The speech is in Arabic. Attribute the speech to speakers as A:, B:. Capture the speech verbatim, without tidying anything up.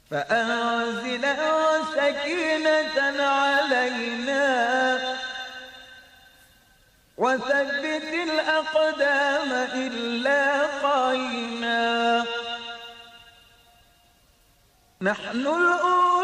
A: فأنزل سكينة علينا وثبت الأقدام إلا قائما. نحن الأولى